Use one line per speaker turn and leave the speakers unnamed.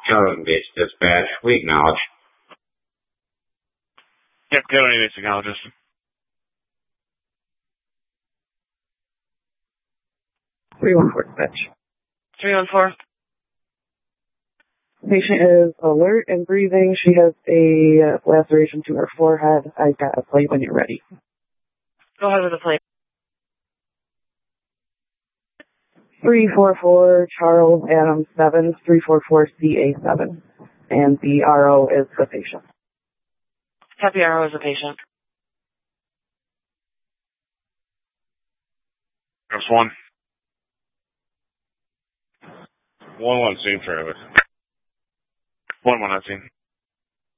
Kelvin Base Dispatch, we acknowledge.
Yep, Kelvin Base acknowledges.
314 dispatch.
314.
Patient is alert and breathing. She has a laceration to her forehead. I got a plate when you're ready.
Go ahead with the plate.
344 Charles Adams 7, 344 CA7. And the RO is the patient.
Happy RO is the patient.
That's 1. 1 scene forever. 1 on scene.